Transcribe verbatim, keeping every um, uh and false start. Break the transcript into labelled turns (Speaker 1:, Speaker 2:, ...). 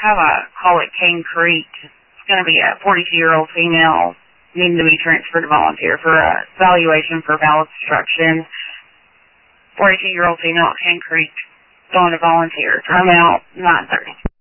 Speaker 1: have a call at Cane Creek. It's going to be a forty-two-year-old female needing to be transferred to volunteer for a evaluation for bowel obstruction. forty-two-year-old female at Cane Creek going to volunteer. I'm out nine thirty.